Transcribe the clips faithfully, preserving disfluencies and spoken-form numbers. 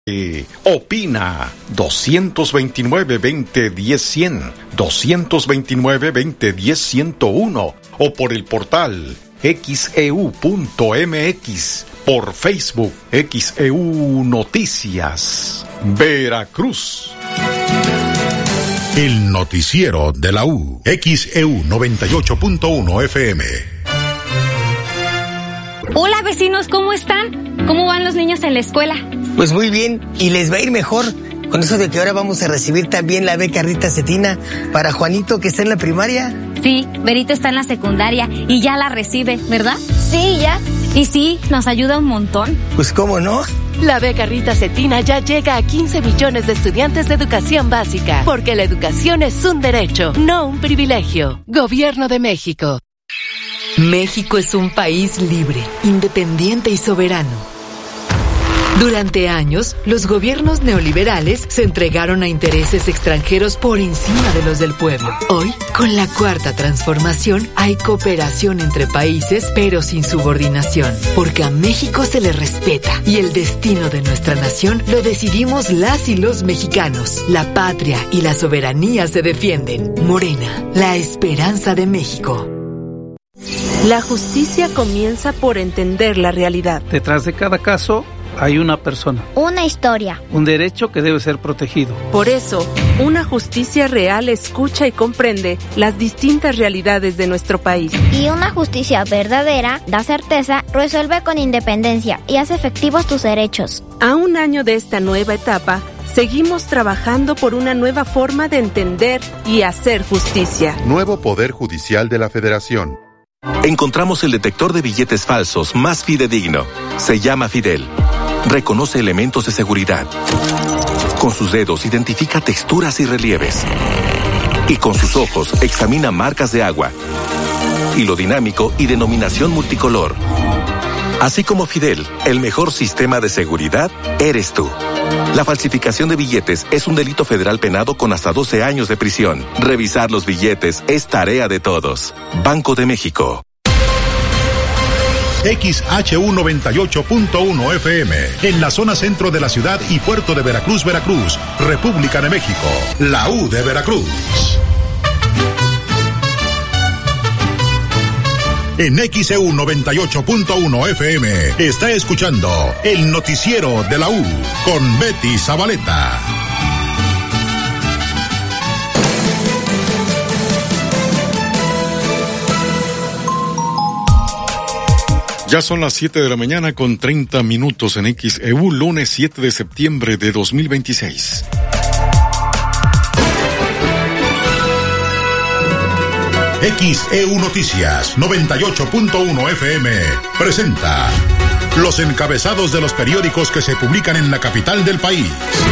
Eh, opina dos veintinueve, veinte, diez, cien, dos veintinueve, veinte, diez, ciento uno o por el portal equis e u punto eme equis, por Facebook X E U Noticias, Veracruz. El noticiero de la U, X E U noventa y ocho punto uno F M. Hola vecinos, ¿cómo están? ¿Cómo van los niños en la escuela? Pues muy bien, y les va a ir mejor con eso de que ahora vamos a recibir también la beca Rita Cetina para Juanito, que está en la primaria. Sí, Berito está en la secundaria y ya la recibe, ¿verdad? Sí, ya. Y sí, nos ayuda un montón. Pues cómo no. La beca Rita Cetina ya llega a quince millones de estudiantes de educación básica, porque la educación es un derecho, no un privilegio. Gobierno de México. México es un país libre, independiente y soberano. Durante años, los gobiernos neoliberales se entregaron a intereses extranjeros por encima de los del pueblo. Hoy, con la Cuarta Transformación, hay cooperación entre países, pero sin subordinación, porque a México se le respeta y el destino de nuestra nación lo decidimos las y los mexicanos. La patria y la soberanía se defienden. Morena, la esperanza de México. La justicia comienza por entender la realidad. Detrás de cada caso hay una persona. Una historia. Un derecho que debe ser protegido. Por eso, una justicia real escucha y comprende las distintas realidades de nuestro país. Y una justicia verdadera da certeza, resuelve con independencia y hace efectivos tus derechos. A un año de esta nueva etapa, seguimos trabajando por una nueva forma de entender y hacer justicia. Nuevo Poder Judicial de la Federación. Encontramos el detector de billetes falsos más fidedigno. Se llama Fidel. Reconoce elementos de seguridad. Con sus dedos identifica texturas y relieves. Y con sus ojos examina marcas de agua, hilo dinámico y denominación multicolor. Así como Fidel, el mejor sistema de seguridad eres tú. La falsificación de billetes es un delito federal penado con hasta doce años de prisión. Revisar los billetes es tarea de todos. Banco de México. X H U noventa y ocho punto uno F M, en la zona centro de la ciudad y puerto de Veracruz, Veracruz, República de México, la U de Veracruz. En X E U noventa y ocho punto uno F M está escuchando el noticiero de la U con Betty Zabaleta. Ya son las siete de la mañana con treinta minutos en X E U, lunes siete de septiembre de dos mil veintiséis. X E U Noticias noventa y ocho punto uno F M presenta los encabezados de los periódicos que se publican en la capital del país.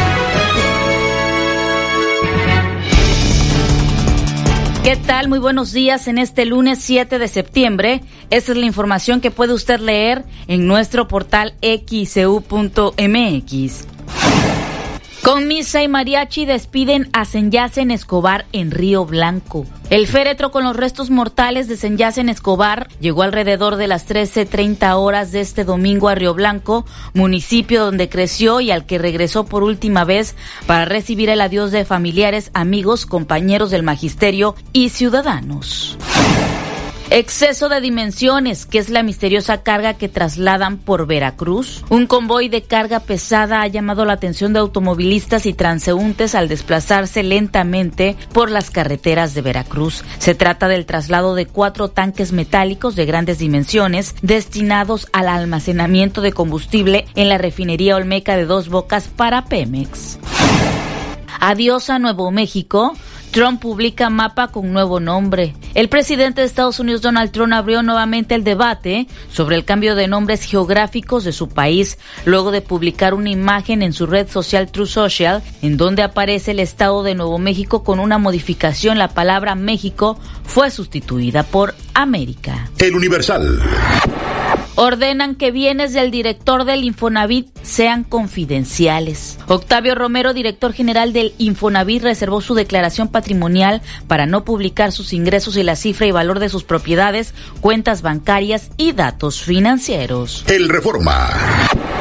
¿Qué tal? Muy buenos días en este lunes siete de septiembre. Esta es la información que puede usted leer en nuestro portal equis e u punto eme equis. Con misa y mariachi despiden a Senyacen Escobar en Río Blanco. El féretro con los restos mortales de Senyacen Escobar llegó alrededor de las trece treinta horas de este domingo a Río Blanco, municipio donde creció y al que regresó por última vez para recibir el adiós de familiares, amigos, compañeros del magisterio y ciudadanos. Exceso de dimensiones, que es la misteriosa carga que trasladan por Veracruz. Un convoy de carga pesada ha llamado la atención de automovilistas y transeúntes al desplazarse lentamente por las carreteras de Veracruz. Se trata del traslado de cuatro tanques metálicos de grandes dimensiones destinados al almacenamiento de combustible en la refinería Olmeca de Dos Bocas para Pemex. Adiós a Nuevo México. Trump publica mapa con nuevo nombre. El presidente de Estados Unidos, Donald Trump, abrió nuevamente el debate sobre el cambio de nombres geográficos de su país, luego de publicar una imagen en su red social Truth Social, en donde aparece el estado de Nuevo México con una modificación. La palabra México fue sustituida por América. El Universal. Ordenan que bienes del director del Infonavit sean confidenciales. Octavio Romero, director general del Infonavit, reservó su declaración patrimonial para no publicar sus ingresos y la cifra y valor de sus propiedades, cuentas bancarias y datos financieros. El Reforma.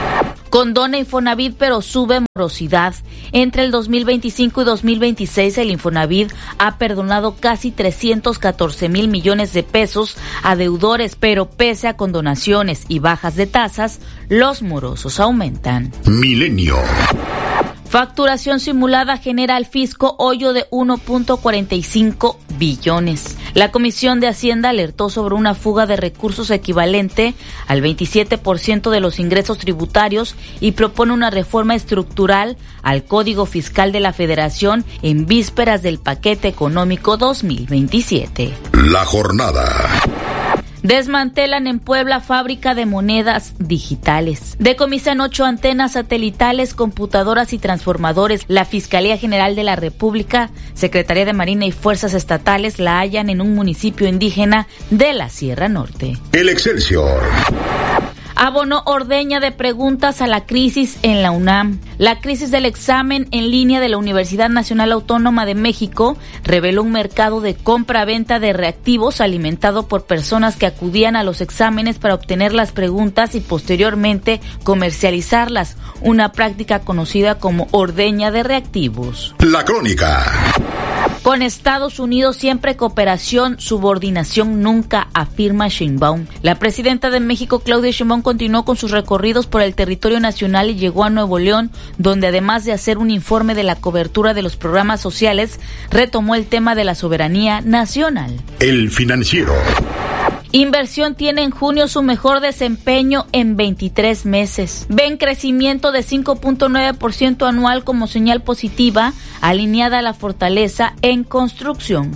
Condona Infonavit, pero sube morosidad. Entre el dos mil veinticinco y dos mil veintiséis, el Infonavit ha perdonado casi trescientos catorce mil millones de pesos a deudores, pero pese a condonaciones y bajas de tasas, los morosos aumentan. Milenio. Facturación simulada genera al fisco hoyo de uno punto cuarenta y cinco billones. La Comisión de Hacienda alertó sobre una fuga de recursos equivalente al veintisiete por ciento de los ingresos tributarios y propone una reforma estructural al Código Fiscal de la Federación en vísperas del paquete económico dos mil veintisiete. La jornada. Desmantelan en Puebla fábrica de monedas digitales. Decomisan ocho antenas satelitales, computadoras y transformadores. La Fiscalía General de la República, Secretaría de Marina y Fuerzas Estatales la hallan en un municipio indígena de la Sierra Norte. El Excelsior. Abono ordeña de preguntas a la crisis en la UNAM. La crisis del examen en línea de la Universidad Nacional Autónoma de México reveló un mercado de compra-venta de reactivos alimentado por personas que acudían a los exámenes para obtener las preguntas y posteriormente comercializarlas, una práctica conocida como ordeña de reactivos. La crónica. Con Estados Unidos siempre cooperación, subordinación nunca, afirma Sheinbaum. La presidenta de México, Claudia Sheinbaum, continuó con sus recorridos por el territorio nacional y llegó a Nuevo León, donde además de hacer un informe de la cobertura de los programas sociales, retomó el tema de la soberanía nacional. El Financiero. Inversión tiene en junio su mejor desempeño en veintitrés meses. Ven crecimiento de cinco punto nueve por ciento anual como señal positiva, alineada a la fortaleza en construcción.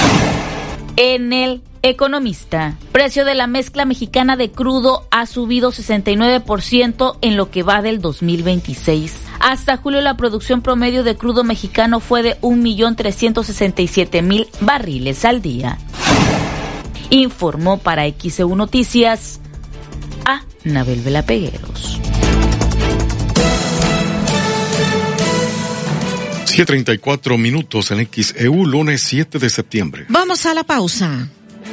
En el Economista, precio de la mezcla mexicana de crudo ha subido sesenta y nueve por ciento en lo que va del dos mil veintiséis. Hasta julio la producción promedio de crudo mexicano fue de un millón trescientos sesenta y siete mil barriles al día. Informó para X E U Noticias a Nabel Vela Pegueros. siete treinta y cuatro minutos en X E U, lunes siete de septiembre. Vamos a la pausa.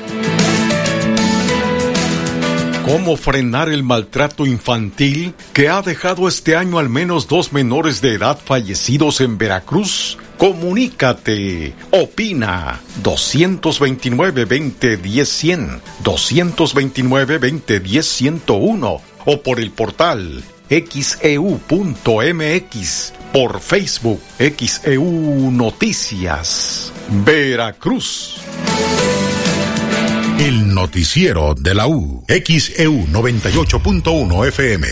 ¿Cómo frenar el maltrato infantil que ha dejado este año al menos dos menores de edad fallecidos en Veracruz? Comunícate, opina, dos dos nueve, veinte, diez, cien, dos dos nueve, veinte, diez, ciento uno o por el portal X E U punto M X, por Facebook X E U Noticias, Veracruz. El noticiero de la U. X E U noventa y ocho punto uno F M.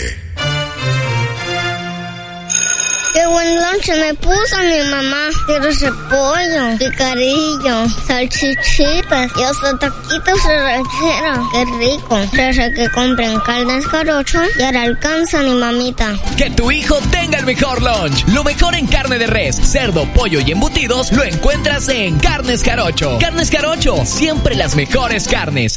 Qué buen lunch me puso mi mamá. Quiero repollo, picarillo, salchichitas y hasta taquitos de ranchera. Qué rico. Desde que compren Carnes Jarocho, ya le alcanza mi mamita. Que tu hijo tenga el mejor lunch. Lo mejor en carne de res, cerdo, pollo y embutidos lo encuentras en Carnes Jarocho. Carnes Jarocho, siempre las mejores carnes.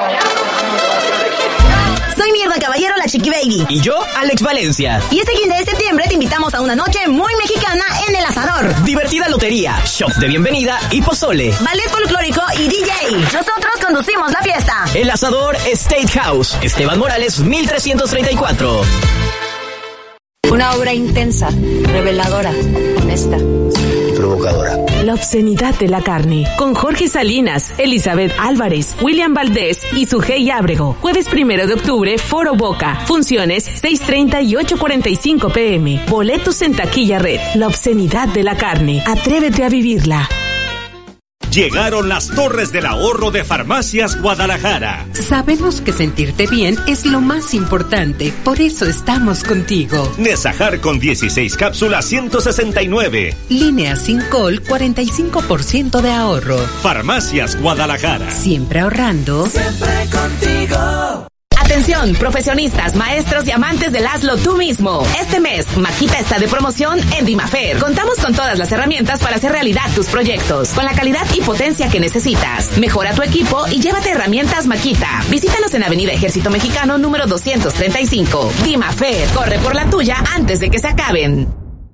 Soy Mierda Caballero, la Chiqui Baby. Y yo, Alex Valencia. Y este quince de septiembre te invitamos a una noche muy mexicana en El Asador. Divertida lotería, shots de bienvenida y pozole. Ballet folclórico y D J. Nosotros conducimos la fiesta. El Asador State House. Esteban Morales, mil trescientos treinta y cuatro. Una obra intensa, reveladora, honesta y provocadora. La obscenidad de la carne. Con Jorge Salinas, Elizabeth Álvarez, William Valdés y Sujei Ábrego. Jueves primero de octubre, Foro Boca. Funciones seis treinta y ocho cuarenta y cinco pm. Boletos en taquilla red. La obscenidad de la carne. Atrévete a vivirla. Llegaron las Torres del Ahorro de Farmacias Guadalajara. Sabemos que sentirte bien es lo más importante, por eso estamos contigo. Nesajar con dieciséis cápsulas, ciento sesenta y nueve. Línea Sincol, cuarenta y cinco por ciento de ahorro. Farmacias Guadalajara. Siempre ahorrando. Siempre contigo. Atención, profesionistas, maestros y amantes del hazlo tú mismo. Este mes, Maquita está de promoción en Dimafer. Contamos con todas las herramientas para hacer realidad tus proyectos, con la calidad y potencia que necesitas. Mejora tu equipo y llévate herramientas Maquita. Visítanos en Avenida Ejército Mexicano número doscientos treinta y cinco. Dimafer, corre por la tuya antes de que se acaben.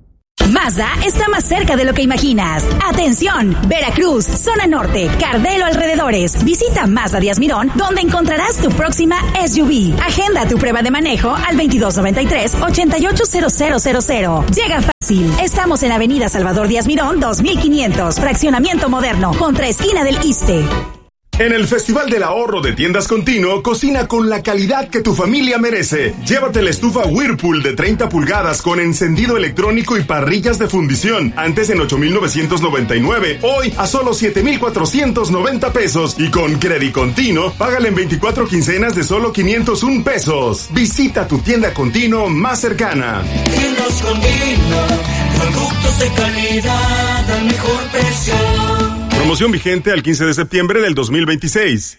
Mazda está más cerca de lo que imaginas. Atención, Veracruz, zona norte, Cardelo alrededores. Visita Mazda Díaz Mirón, donde encontrarás tu próxima S U V. Agenda tu prueba de manejo al veintidós noventa y tres, ochenta y ocho cero cero cero cero. Llega fácil. Estamos en Avenida Salvador Díaz Mirón, dos mil quinientos. Fraccionamiento moderno, contra esquina del Iste. En el Festival del Ahorro de Tiendas Continuo, cocina con la calidad que tu familia merece. Llévate la estufa Whirlpool de treinta pulgadas con encendido electrónico y parrillas de fundición. Antes en ocho mil novecientos noventa y nueve, hoy a solo siete mil cuatrocientos noventa pesos. Y con Credit Continuo, págale en veinticuatro quincenas de solo quinientos un pesos. Visita tu tienda Continuo más cercana. Tiendas Continuo, productos de calidad al mejor precio. Promoción vigente al quince de septiembre del dos mil veintiséis.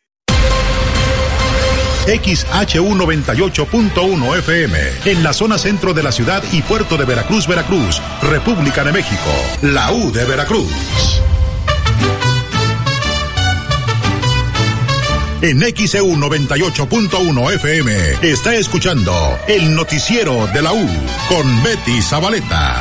X H U noventa y ocho punto uno F M, en la zona centro de la ciudad y puerto de Veracruz, Veracruz, República de México, la U de Veracruz. En X E U noventa y ocho punto uno F M está escuchando el noticiero de la U con Betty Zabaleta.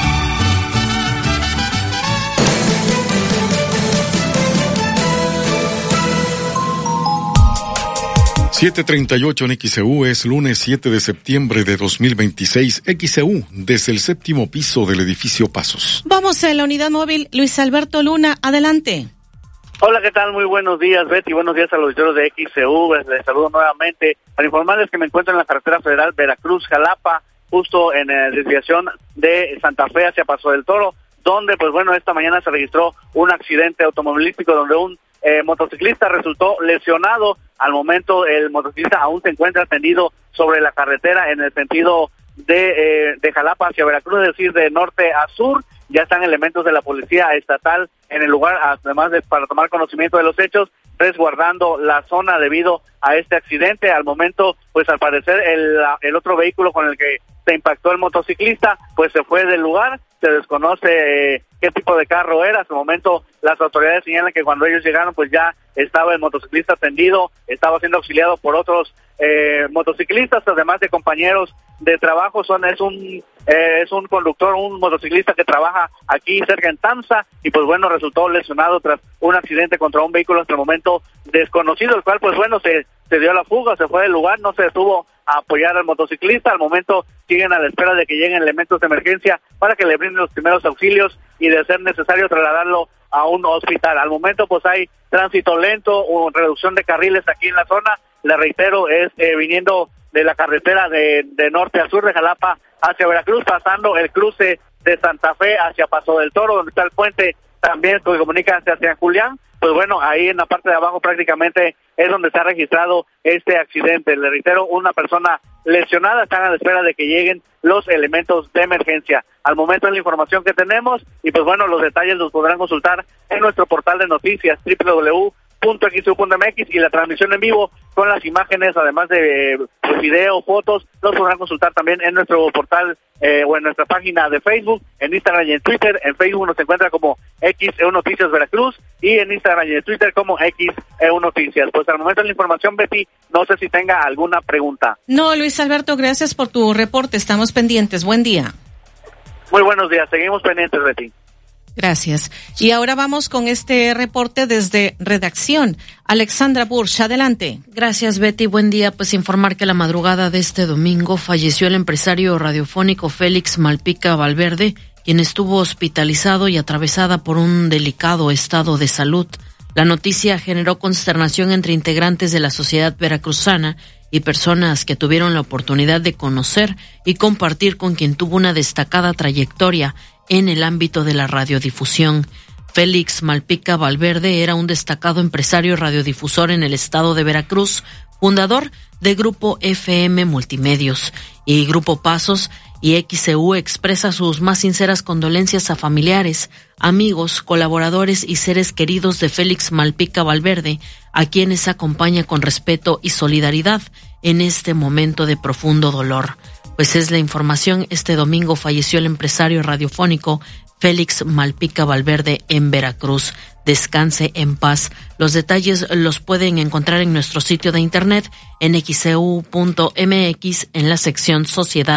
siete treinta y ocho en X E U, es lunes siete de septiembre de dos mil veintiséis. X E U, desde el séptimo piso del edificio Pasos. Vamos a la unidad móvil. Luis Alberto Luna, adelante. Hola, ¿qué tal? Muy buenos días, Betty. Buenos días a los auditores de X E U. Les saludo nuevamente para informarles que me encuentro en la carretera federal Veracruz-Jalapa, justo en la desviación de Santa Fe hacia Paso del Toro, donde, pues bueno, esta mañana se registró un accidente automovilístico donde un eh, motociclista resultó lesionado. Al momento, el motociclista aún se encuentra tendido sobre la carretera en el sentido de, eh, de Jalapa hacia Veracruz, es decir, de norte a sur. Ya están elementos de la policía estatal en el lugar, además de para tomar conocimiento de los hechos, resguardando la zona debido a este accidente. Al momento, pues al parecer el, el otro vehículo con el que se impactó el motociclista, pues se fue del lugar. Se desconoce eh, qué tipo de carro era. Hasta el momento las autoridades señalan que cuando ellos llegaron, pues ya estaba el motociclista tendido, estaba siendo auxiliado por otros eh, motociclistas, además de compañeros de trabajo. Son es un eh, es un conductor, un motociclista que trabaja aquí cerca en Tamsa, y pues bueno, resultó lesionado tras un accidente contra un vehículo hasta el momento desconocido, el cual pues bueno se, se dio a la fuga, se fue del lugar, no se detuvo a apoyar al motociclista. Al momento siguen a la espera de que lleguen elementos de emergencia para que le brinden los primeros auxilios y, de ser necesario, trasladarlo a un hospital. Al momento pues hay tránsito lento, o reducción de carriles aquí en la zona. Le reitero, es eh, viniendo de la carretera de, de norte a sur de Jalapa hacia Veracruz, pasando el cruce de Santa Fe hacia Paso del Toro, donde está el puente también que comunica hacia San Julián. Pues bueno, ahí en la parte de abajo prácticamente es donde se ha registrado este accidente. Le reitero, una persona lesionada. Están a la espera de que lleguen los elementos de emergencia. Al momento es la información que tenemos, y pues bueno, los detalles los podrán consultar en nuestro portal de noticias doble u doble u doble u punto x e u punto m x, y la transmisión en vivo con las imágenes, además de, de video, fotos, los podrán consultar también en nuestro portal eh, o en nuestra página de Facebook, en Instagram y en Twitter. En Facebook nos encuentra como X E U Noticias Veracruz, y en Instagram y en Twitter como X E U Noticias. Pues al momento de la información, Betty, no sé si tenga alguna pregunta. No, Luis Alberto, gracias por tu reporte. Estamos pendientes. Buen día. Muy buenos días. Seguimos pendientes, Betty. Gracias. Y ahora vamos con este reporte desde redacción. Alexandra Bursch, adelante. Gracias, Betty. Buen día. Pues informar que la madrugada de este domingo falleció el empresario radiofónico Félix Malpica Valverde, quien estuvo hospitalizado y atravesada por un delicado estado de salud. La noticia generó consternación entre integrantes de la sociedad veracruzana y personas que tuvieron la oportunidad de conocer y compartir con quien tuvo una destacada trayectoria en el ámbito de la radiodifusión. Félix Malpica Valverde era un destacado empresario radiodifusor en el estado de Veracruz, fundador de Grupo F M Multimedios y Grupo Pasos, y X E U expresa sus más sinceras condolencias a familiares, amigos, colaboradores y seres queridos de Félix Malpica Valverde, a quienes acompaña con respeto y solidaridad en este momento de profundo dolor. Pues es la información. Este domingo falleció el empresario radiofónico Félix Malpica Valverde en Veracruz. Descanse en paz. Los detalles los pueden encontrar en nuestro sitio de internet en x e u punto m x en la sección Sociedad,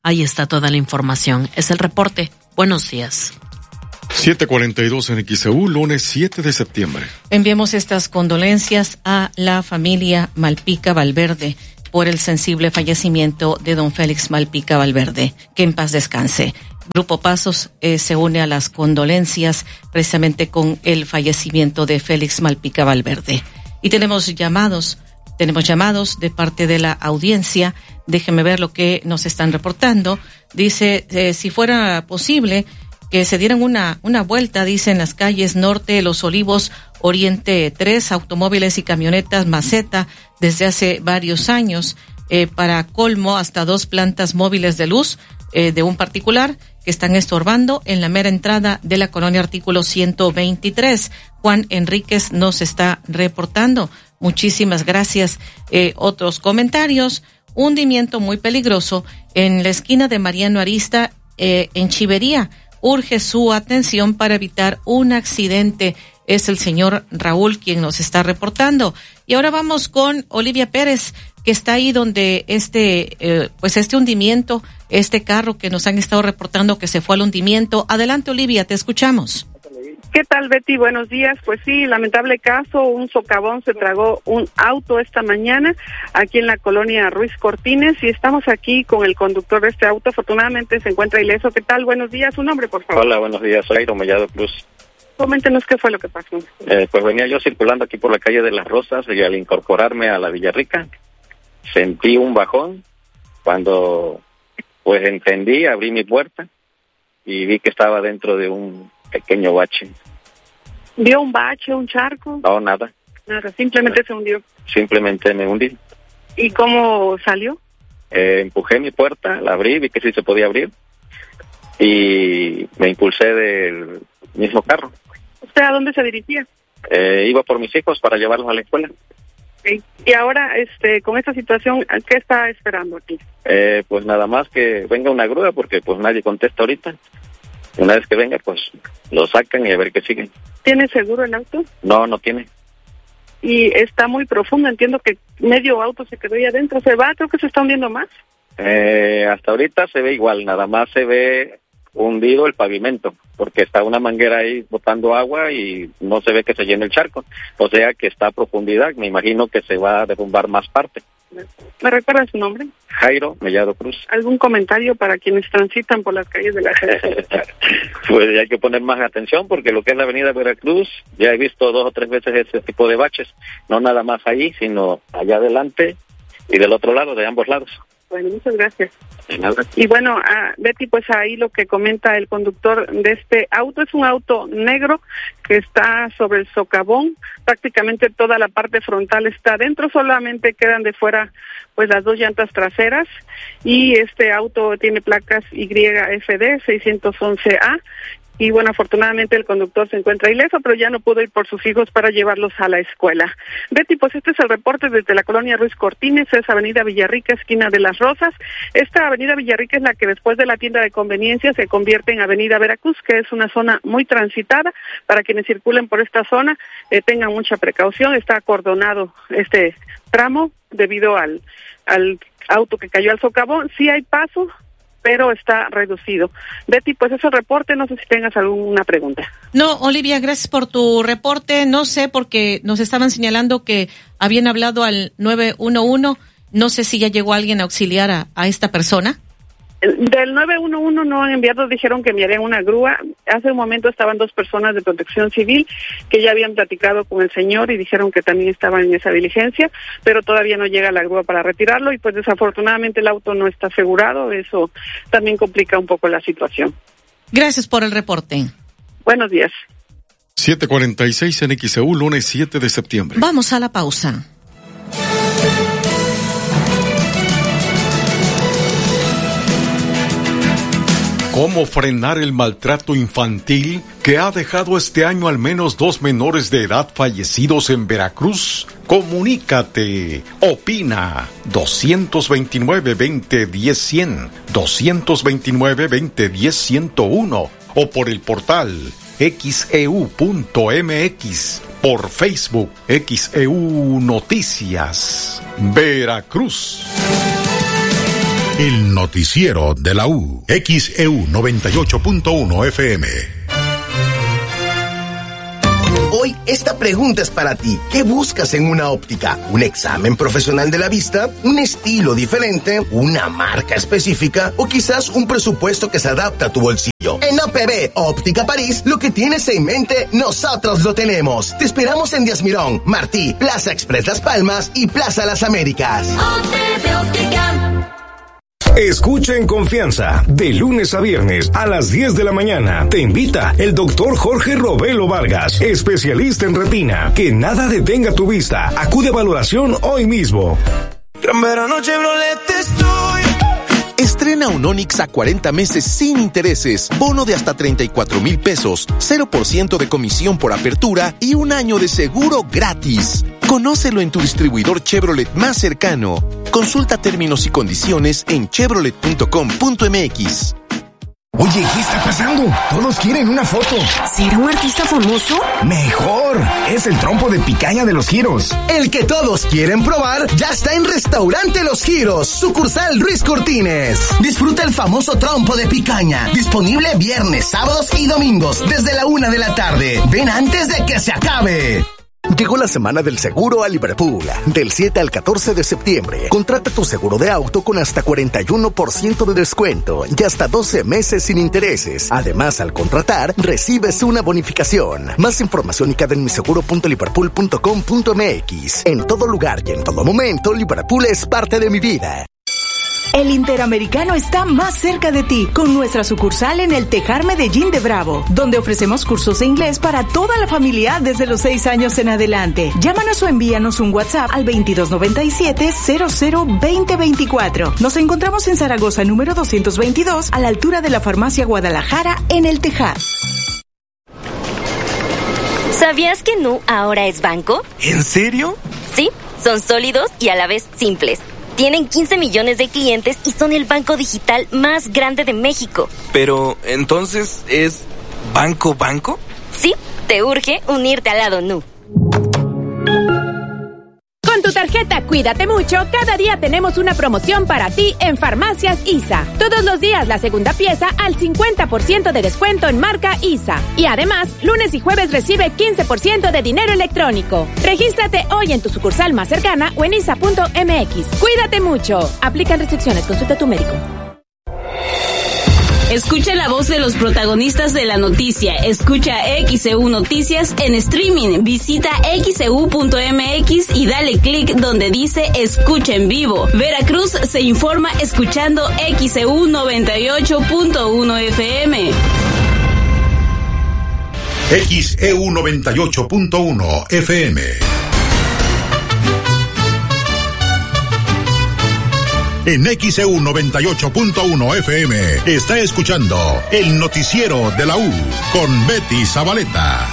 Ahí está toda la información. Es el reporte. Buenos días. siete cuarenta y dos en X E U, lunes siete de septiembre. Enviamos estas condolencias a la familia Malpica Valverde por el sensible fallecimiento de don Félix Malpica Valverde. Que en paz descanse. Grupo Pasos eh, se une a las condolencias precisamente con el fallecimiento de Félix Malpica Valverde. Y tenemos llamados, tenemos llamados de parte de la audiencia. Déjenme ver lo que nos están reportando. Dice, eh, si fuera posible que se dieran una, una vuelta, dice, en las calles Norte, Los Olivos, Oriente tres, automóviles y camionetas Maceta desde hace varios años, eh, para colmo hasta dos plantas móviles de luz eh, de un particular que están estorbando en la mera entrada de la colonia Artículo ciento veintitrés. Juan Enríquez nos está reportando. Muchísimas gracias. Eh, otros comentarios. Hundimiento muy peligroso en la esquina de Mariano Arista, eh, en Chivería. Urge su atención para evitar un accidente. Es el señor Raúl quien nos está reportando. Y ahora vamos con Olivia Pérez, que está ahí donde este, eh, pues este hundimiento, este carro que nos han estado reportando que se fue al hundimiento. Adelante, Olivia, te escuchamos. ¿Qué tal, Betty? Buenos días. Pues sí, lamentable caso, un socavón se tragó un auto esta mañana aquí en la colonia Ruiz Cortines y estamos aquí con el conductor de este auto. Afortunadamente se encuentra ileso. ¿Qué tal? Buenos días. Su nombre, por favor. Hola, buenos días. Soy Jairo Mellado Cruz. Coméntenos qué fue lo que pasó. Eh, pues venía yo circulando aquí por la calle de Las Rosas y al incorporarme a la Villarrica sentí un bajón. Cuando pues entendí, abrí mi puerta y vi que estaba dentro de un pequeño bache. ¿Vio un bache, un charco? No, nada. Nada, simplemente se hundió. Simplemente me hundí. ¿Y cómo salió? Eh, empujé mi puerta, la abrí, vi que sí se podía abrir y me impulsé del mismo carro. ¿Usted a dónde se dirigía? Eh, iba por mis hijos para llevarlos a la escuela. Okay. Y ahora, este, con esta situación, ¿qué está esperando aquí? Eh, pues nada más que venga una grúa porque pues nadie contesta ahorita. Una vez que venga, pues lo sacan y a ver qué siguen. ¿Tiene seguro el auto? No, no tiene. Y está muy profundo, entiendo que medio auto se quedó ahí adentro. ¿Se va? Creo que se está hundiendo más. Eh, hasta ahorita se ve igual, nada más se ve hundido el pavimento, porque está una manguera ahí botando agua y no se ve que se llene el charco. O sea que está a profundidad, me imagino que se va a derrumbar más parte. ¿Me recuerda su nombre? Jairo Mellado Cruz. ¿Algún comentario para quienes transitan por las calles de la gente? Pues hay que poner más atención porque lo que es la avenida Veracruz, ya he visto dos o tres veces ese tipo de baches, no nada más ahí, sino allá adelante y del otro lado, de ambos lados. Bueno, muchas gracias. De nada. Y bueno, uh, Betty, pues ahí lo que comenta el conductor de este auto es un auto negro que está sobre el socavón, prácticamente toda la parte frontal está adentro, solamente quedan de fuera pues las dos llantas traseras y este auto tiene placas Y F D seiscientos once A. Y bueno, afortunadamente el conductor se encuentra ileso, pero ya no pudo ir por sus hijos para llevarlos a la escuela. Betty, pues este es el reporte desde la colonia Ruiz Cortines, es avenida Villarrica, esquina de Las Rosas. Esta avenida Villarrica es la que después de la tienda de conveniencia se convierte en avenida Veracruz, que es una zona muy transitada. Para quienes circulen por esta zona, eh, tengan mucha precaución, está acordonado este tramo debido al, al auto que cayó al socavón. Sí hay paso, pero está reducido. Betty, pues ese reporte, no sé si tengas alguna pregunta. No, Olivia, gracias por tu reporte. No sé, porque nos estaban señalando que habían hablado al nueve uno uno. No sé si ya llegó alguien a auxiliar a, a esta persona. Del nueve uno uno no han enviado, dijeron que enviarían una grúa. Hace un momento estaban dos personas de protección civil que ya habían platicado con el señor y dijeron que también estaban en esa diligencia, pero todavía no llega la grúa para retirarlo y pues desafortunadamente el auto no está asegurado, eso también complica un poco la situación. Gracias por el reporte. Buenos días. siete cuarenta y seis en X E U, lunes siete de septiembre. Vamos a la pausa. ¿Cómo frenar el maltrato infantil que ha dejado este año al menos dos menores de edad fallecidos en Veracruz? Comunícate, opina, dos veintinueve, veinte, diez, cien, dos veintinueve, veinte, diez, ciento uno o por el portal X E U punto M X, por Facebook X E U Noticias, Veracruz. El noticiero de la U. X E U noventa y ocho punto uno F M. Hoy esta pregunta es para ti. ¿Qué buscas en una óptica? ¿Un examen profesional de la vista? ¿Un estilo diferente? ¿Una marca específica? ¿O quizás un presupuesto que se adapta a tu bolsillo? En A P B Óptica París, lo que tienes en mente, nosotros lo tenemos. Te esperamos en Díaz Mirón, Martí, Plaza Express Las Palmas y Plaza Las Américas. A P B Óptica. Escucha en confianza, de lunes a viernes a las diez de la mañana. Te invita el doctor Jorge Robelo Vargas, especialista en retina. Que nada detenga tu vista. Acude a valoración hoy mismo. Gran verano Chevrolet estoy. Estrena un Onix a cuarenta meses sin intereses, bono de hasta treinta y cuatro mil pesos, cero por ciento de comisión por apertura y un año de seguro gratis. Conócelo en tu distribuidor Chevrolet más cercano. Consulta términos y condiciones en chevrolet punto com punto m x. Oye, ¿qué está pasando? Todos quieren una foto. ¿Será un artista famoso? ¡Mejor! Es el trompo de picaña de Los Giros. El que todos quieren probar ya está en Restaurante Los Giros, sucursal Ruiz Cortines. Disfruta el famoso trompo de picaña, disponible viernes, sábados y domingos desde la una de la tarde. Ven antes de que se acabe. Llegó la semana del seguro a Liverpool. Del siete al catorce de septiembre. Contrata tu seguro de auto con hasta cuarenta y uno por ciento de descuento y hasta doce meses sin intereses. Además, al contratar, recibes una bonificación. Más información y queda en mi seguro punto liverpool punto com punto m x. En todo lugar y en todo momento, Liverpool es parte de mi vida. El Interamericano está más cerca de ti con nuestra sucursal en el Tejar Medellín de Bravo, donde ofrecemos cursos de inglés para toda la familia desde los seis años en adelante. Llámanos o envíanos un WhatsApp al veintidós noventa y siete cero cero veinte veinticuatro. Nos encontramos en Zaragoza número doscientos veintidós, a la altura de la Farmacia Guadalajara, en el Tejar. ¿Sabías que Nu ahora es banco? ¿En serio? Sí, son sólidos y a la vez simples. Tienen quince millones de clientes y son el banco digital más grande de México. Pero, ¿entonces es banco banco? Sí, te urge unirte al lado Nu. Con tu tarjeta Cuídate Mucho, cada día tenemos una promoción para ti en Farmacias I S A. Todos los días la segunda pieza al cincuenta por ciento de descuento en marca I S A. Y además, lunes y jueves recibe quince por ciento de dinero electrónico. Regístrate hoy en tu sucursal más cercana o en isa punto m x. Cuídate Mucho. Aplican restricciones. Consulta a tu médico. Escucha la voz de los protagonistas de la noticia. Escucha X E U Noticias en streaming. Visita x e u punto m x y dale clic donde dice Escucha en vivo. Veracruz se informa escuchando X E U noventa y ocho punto uno F M. X E U noventa y ocho punto uno F M. En X E U noventa y ocho punto uno F M está escuchando el noticiero de la U con Betty Zabaleta.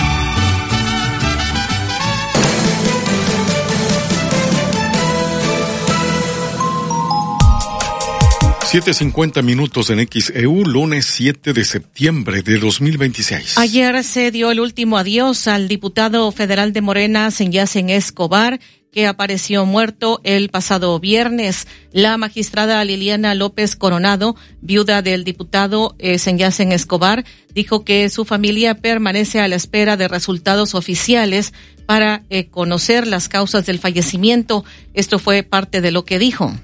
siete cincuenta minutos en X E U, lunes siete de septiembre de dos mil veintiséis. Ayer se dio el último adiós al diputado federal de Morena, Senyacen Escobar, que apareció muerto el pasado viernes. La magistrada Liliana López Coronado, viuda del diputado eh, Senyacen Escobar, dijo que su familia permanece a la espera de resultados oficiales para eh, conocer las causas del fallecimiento. Esto fue parte de lo que dijo.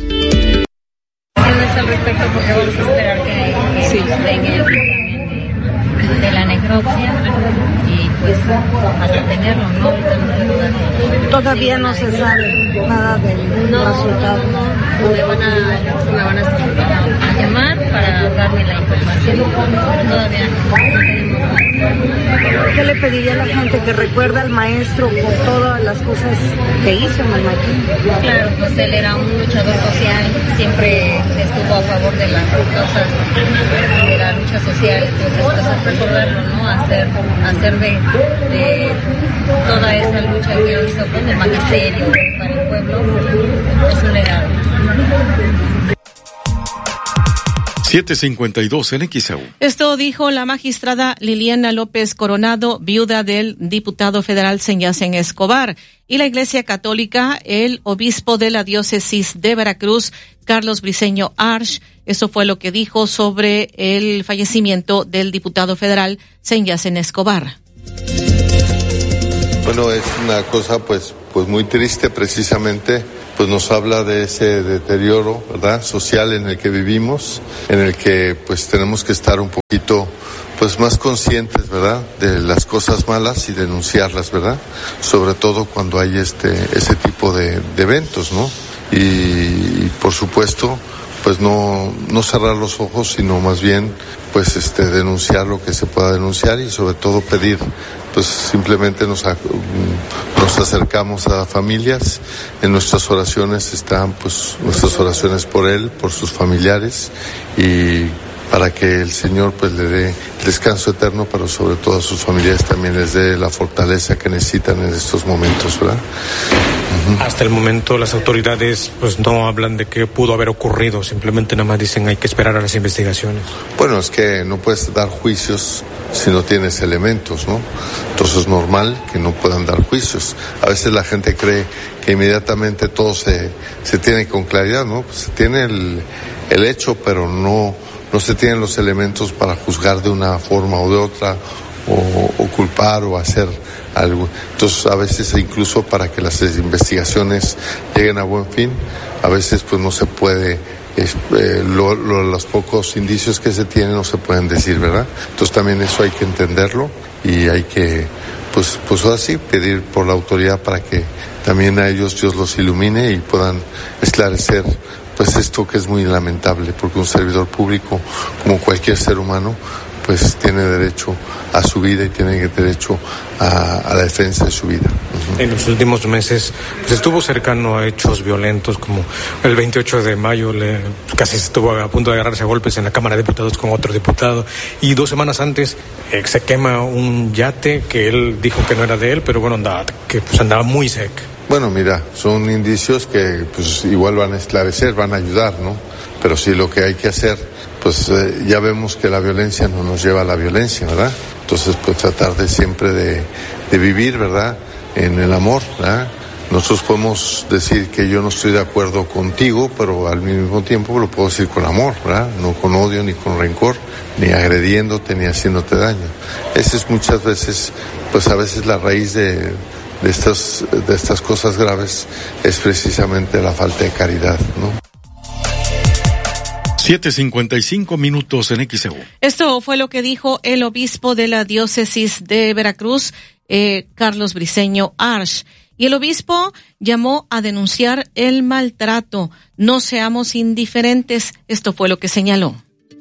Al respecto, porque vamos a esperar que, que sí. nos den el de, de la necropsia y pues hasta tenerlo, ¿no? Todavía no se sabe nada del no, resultado. No, no, me van a, me van a, a llamar para darme la información, pero todavía no tenemos. ¿Qué le pediría a la gente que recuerda al maestro por todas las cosas que hizo, me imagino? Claro, pues él era un luchador social, siempre estuvo a favor de las causas de la lucha social, entonces pues recordarlo, ¿no? Hacer, hacer de, de toda esa lucha que hizo con el magisterio para el pueblo es un legado. siete cincuenta y dos en X E U. Esto dijo la magistrada Liliana López Coronado, viuda del diputado federal Senyacen Escobar. Y la Iglesia Católica, el obispo de la diócesis de Veracruz, Carlos Briceño Arch, eso fue lo que dijo sobre el fallecimiento del diputado federal Senyacen Escobar. Bueno, es una cosa pues pues muy triste, precisamente pues nos habla de ese deterioro, ¿verdad?, social en el que vivimos, en el que pues tenemos que estar un poquito pues más conscientes, ¿verdad?, de las cosas malas y denunciarlas, ¿verdad?, sobre todo cuando hay este ese tipo de, de eventos, ¿no? Y, y por supuesto pues no no cerrar los ojos, sino más bien pues este denunciar lo que se pueda denunciar y sobre todo pedir, pues simplemente nos nos acercamos a familias. En nuestras oraciones están pues nuestras oraciones por él, por sus familiares, y para que el Señor pues le dé descanso eterno, pero sobre todo a sus familiares también les dé la fortaleza que necesitan en estos momentos, ¿verdad? Uh-huh. Hasta el momento las autoridades pues no hablan de qué pudo haber ocurrido, simplemente nada más dicen hay que esperar a las investigaciones. Bueno, es que no puedes dar juicios si no tienes elementos, ¿no? Entonces es normal que no puedan dar juicios. A veces la gente cree que inmediatamente todo se, se tiene con claridad, ¿no? Pues se tiene el, el hecho, pero no no se tienen los elementos para juzgar de una forma o de otra, o, o culpar o hacer algo. Entonces a veces incluso para que las investigaciones lleguen a buen fin, a veces pues no se puede, es, eh, lo, lo, los pocos indicios que se tienen no se pueden decir, ¿verdad? Entonces también eso hay que entenderlo y hay que pues pues así pedir por la autoridad para que también a ellos Dios los ilumine y puedan esclarecer pues esto que es muy lamentable, porque un servidor público, como cualquier ser humano, pues tiene derecho a su vida y tiene derecho a, a la defensa de su vida. Uh-huh. En los últimos meses pues estuvo cercano a hechos violentos, como el veintiocho de mayo le, casi estuvo a punto de agarrarse a golpes en la Cámara de Diputados con otro diputado, y dos semanas antes eh, se quema un yate que él dijo que no era de él, pero bueno, andaba, que pues andaba muy seco. Bueno, mira, son indicios que pues igual van a esclarecer, van a ayudar, ¿no? Pero sí lo que hay que hacer, pues eh, ya vemos que la violencia no nos lleva a la violencia, ¿verdad? Entonces, pues tratar de siempre de, de vivir, ¿verdad?, en el amor, ¿verdad? Nosotros podemos decir que yo no estoy de acuerdo contigo, pero al mismo tiempo lo puedo decir con amor, ¿verdad? No con odio, ni con rencor, ni agrediéndote, ni haciéndote daño. Esa es muchas veces, pues a veces la raíz de... de estas de estas cosas graves es precisamente la falta de caridad, ¿no? siete cincuenta y cinco minutos en X E U. Esto fue lo que dijo el obispo de la diócesis de Veracruz, eh, Carlos Briceño Arch. Y el obispo llamó a denunciar el maltrato. No seamos indiferentes. Esto fue lo que señaló.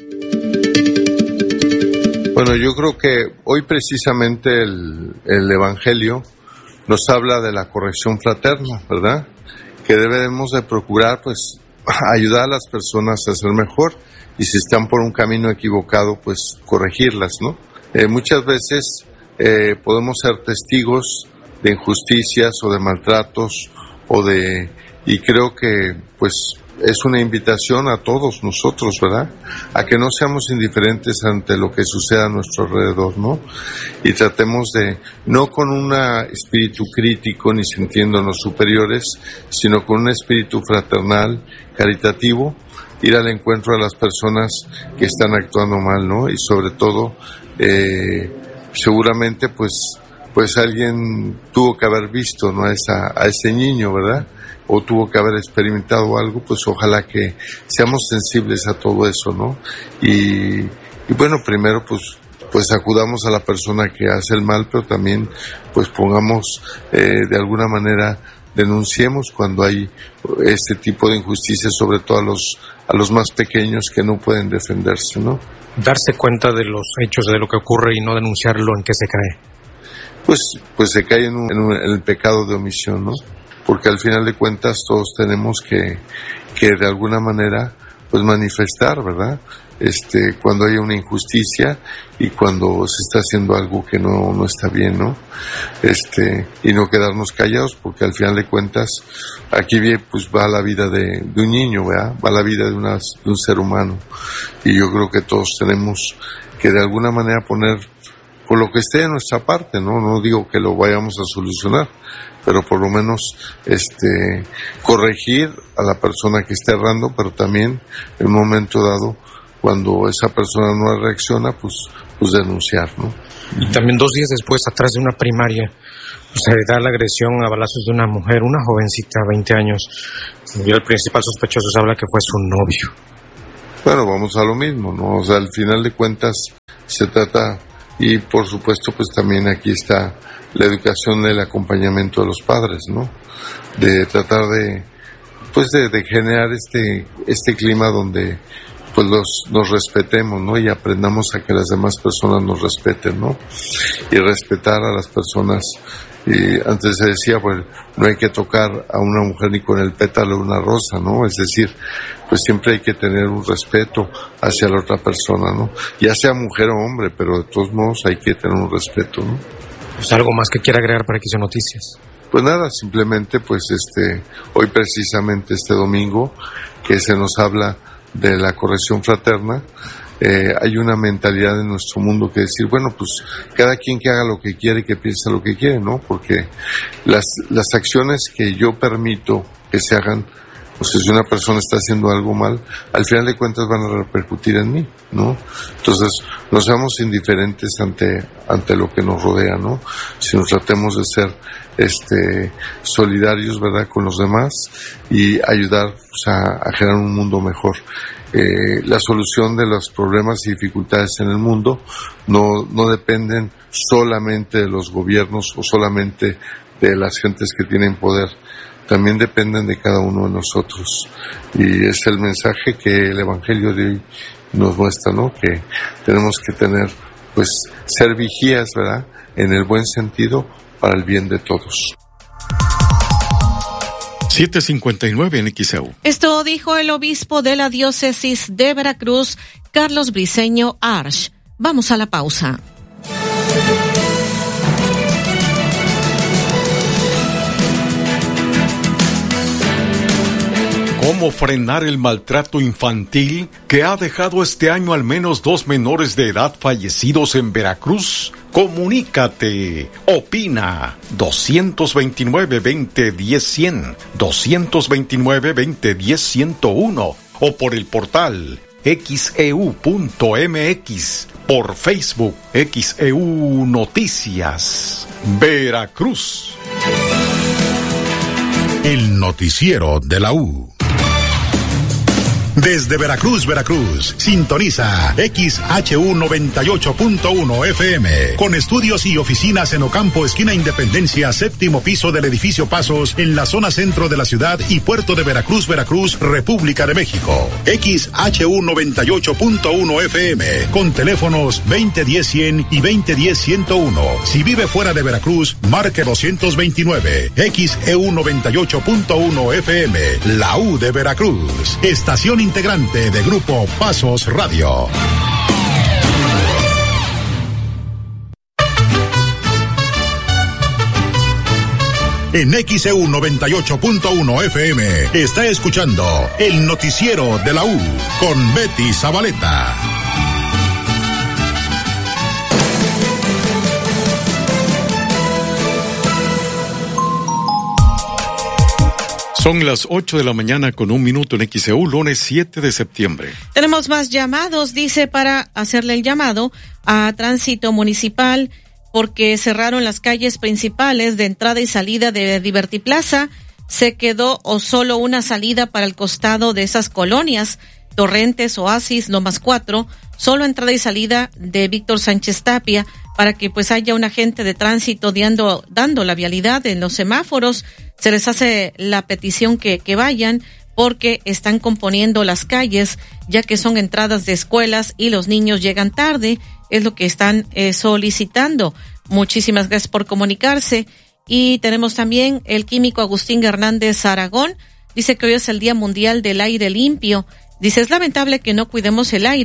Bueno, yo creo que hoy precisamente el, el Evangelio nos habla de la corrección fraterna, ¿verdad? Que debemos de procurar, pues, ayudar a las personas a ser mejor, y si están por un camino equivocado, pues, corregirlas, ¿no? Eh, muchas veces eh, podemos ser testigos de injusticias o de maltratos, o de... y creo que, pues, es una invitación a todos nosotros, ¿verdad?, a que no seamos indiferentes ante lo que suceda a nuestro alrededor, ¿no? Y tratemos de, no con un espíritu crítico ni sintiéndonos superiores, sino con un espíritu fraternal, caritativo, ir al encuentro de las personas que están actuando mal, ¿no? Y sobre todo, eh, seguramente, pues, pues alguien tuvo que haber visto, ¿no?, a esa, a ese niño, ¿verdad?, o tuvo que haber experimentado algo, pues ojalá que seamos sensibles a todo eso, ¿no? Y, y bueno, primero pues pues acudamos a la persona que hace el mal, pero también pues pongamos eh, de alguna manera, denunciemos cuando hay este tipo de injusticias, sobre todo a los a los más pequeños que no pueden defenderse, ¿no? Darse cuenta de los hechos, de lo que ocurre, y no denunciarlo, ¿en qué se cae? Pues pues se cae en, un, en, un, en el pecado de omisión, ¿no? Porque al final de cuentas todos tenemos que, que de alguna manera pues manifestar, ¿verdad?, este, cuando hay una injusticia y cuando se está haciendo algo que no, no está bien, ¿no? Este, y no quedarnos callados, porque al final de cuentas, aquí bien, pues va la vida de, de un niño, ¿verdad? Va la vida de, una, de un ser humano. Y yo creo que todos tenemos que de alguna manera poner, por lo que esté de nuestra parte, ¿no? No digo que lo vayamos a solucionar, pero por lo menos, este, corregir a la persona que está errando, pero también en un momento dado, cuando esa persona no reacciona, pues, pues denunciar, ¿no? Y también dos días después, atrás de una primaria, pues, se da la agresión a balazos de una mujer, una jovencita, veinte años. Y el principal sospechoso se habla que fue su novio. Bueno, vamos a lo mismo, ¿no? O sea, al final de cuentas se trata, y por supuesto, pues también aquí está la educación del acompañamiento de los padres, ¿no? De tratar de, pues de, de generar este, este clima donde pues los, nos respetemos, ¿no? Y aprendamos a que las demás personas nos respeten, ¿no? Y respetar a las personas. Y antes se decía, pues, no hay que tocar a una mujer ni con el pétalo de una rosa, ¿no? Es decir, pues siempre hay que tener un respeto hacia la otra persona, ¿no? Ya sea mujer o hombre, pero de todos modos hay que tener un respeto, ¿no? Pues algo más que quiera agregar para X Noticias. Pues nada, simplemente, pues este, hoy precisamente este domingo, que se nos habla de la corrección fraterna, eh, hay una mentalidad en nuestro mundo que decir, bueno, pues cada quien que haga lo que quiere, que piense lo que quiere, ¿no? Porque las, las acciones que yo permito que se hagan, o sea, si una persona está haciendo algo mal, al final de cuentas van a repercutir en mí, ¿no? Entonces, no seamos indiferentes ante, ante lo que nos rodea, ¿no? Si nos tratemos de ser, este, solidarios, ¿verdad?, con los demás y ayudar, pues, a, a generar un mundo mejor. Eh, la solución de los problemas y dificultades en el mundo no, no dependen solamente de los gobiernos o solamente de las gentes que tienen poder. También dependen de cada uno de nosotros. Y es el mensaje que el Evangelio de hoy nos muestra, ¿no? Que tenemos que tener, pues, ser vigías, ¿verdad?, en el buen sentido, para el bien de todos. siete cincuenta y nueve en X E U. Esto dijo el obispo de la diócesis de Veracruz, Carlos Briceño Arch. Vamos a la pausa. ¿Cómo frenar el maltrato infantil que ha dejado este año al menos dos menores de edad fallecidos en Veracruz? Comunícate, opina, dos veintinueve, veinte, diez, cien, dos veintinueve, veinte, diez, ciento uno o por el portal X E U punto M X, por Facebook X E U Noticias, Veracruz. El noticiero de la U. Desde Veracruz, Veracruz, sintoniza X H U noventa y ocho punto uno F M, con estudios y oficinas en Ocampo, esquina Independencia, séptimo piso del edificio Pasos, en la zona centro de la ciudad y puerto de Veracruz, Veracruz, República de México. X H U noventa y ocho punto uno F M, con teléfonos veinte diez cien y veinte diez ciento uno. Si vive fuera de Veracruz, marque doscientos veintinueve. X E U noventa y ocho punto uno F M, la U de Veracruz, estación integrante de Grupo Pasos Radio. En X E U noventa y ocho punto uno F M está escuchando el noticiero de la U con Betty Zabaleta. Son las ocho de la mañana con un minuto en X E U, lunes siete de septiembre. Tenemos más llamados, dice, para hacerle el llamado a Tránsito Municipal, porque cerraron las calles principales de entrada y salida de Divertiplaza. Se quedó o solo una salida para el costado de esas colonias, Torrentes, Oasis, Lomas cuatro, solo entrada y salida de Víctor Sánchez Tapia, para que pues haya un agente de tránsito dando, dando la vialidad en los semáforos. Se les hace la petición que, que vayan, porque están componiendo las calles, ya que son entradas de escuelas y los niños llegan tarde, es lo que están eh, solicitando. Muchísimas gracias por comunicarse. Y tenemos también el químico Agustín Hernández Aragón, dice que hoy es el Día Mundial del Aire Limpio. Dice, es lamentable que no cuidemos el aire,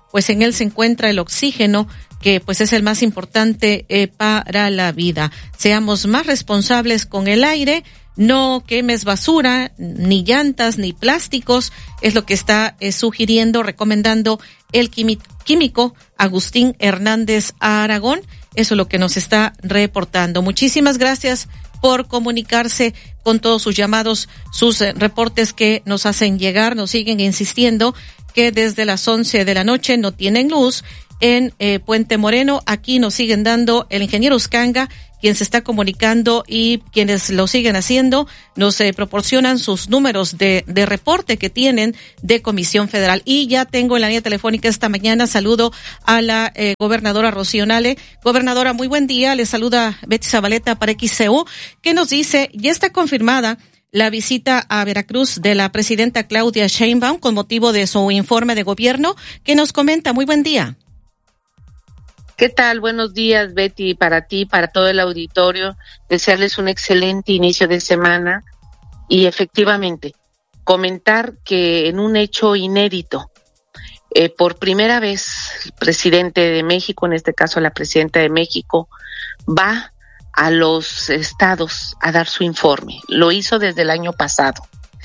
pues en él se encuentra el oxígeno, que pues es el más importante eh, para la vida. Seamos más responsables con el aire, no quemes basura, ni llantas, ni plásticos, es lo que está eh, sugiriendo, recomendando el químico Agustín Hernández Aragón. Eso es lo que nos está reportando. Muchísimas gracias por comunicarse con todos sus llamados, sus eh, reportes que nos hacen llegar. Nos siguen insistiendo que desde las once de la noche no tienen luz en eh, Puente Moreno. Aquí nos siguen dando el ingeniero Uscanga, quien se está comunicando, y quienes lo siguen haciendo nos eh, proporcionan sus números de, de reporte que tienen de Comisión Federal. Y ya tengo en la línea telefónica esta mañana, saludo a la eh, gobernadora Rocío Nale. Gobernadora, muy buen día, le saluda Betty Zabaleta para X C U, que nos dice, ya está confirmada la visita a Veracruz de la presidenta Claudia Sheinbaum con motivo de su informe de gobierno. ¿Qué nos comenta? Muy buen día. ¿Qué tal? Buenos días, Betty, para ti, para todo el auditorio. Desearles un excelente inicio de semana y efectivamente comentar que en un hecho inédito, eh, por primera vez el presidente de México, en este caso la presidenta de México, va a los estados a dar su informe. Lo hizo desde el año pasado.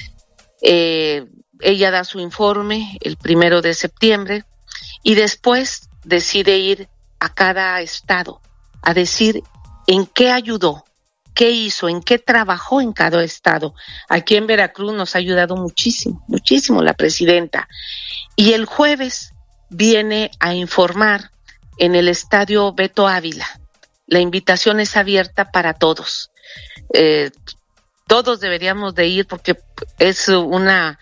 Eh, ella da su informe el primero de septiembre y después decide ir a cada estado a decir en qué ayudó, qué hizo, en qué trabajó en cada estado. Aquí en Veracruz nos ha ayudado muchísimo, muchísimo la presidenta. Y el jueves viene a informar en el estadio Beto Ávila. La invitación es abierta para todos. Eh, todos deberíamos de ir porque es una,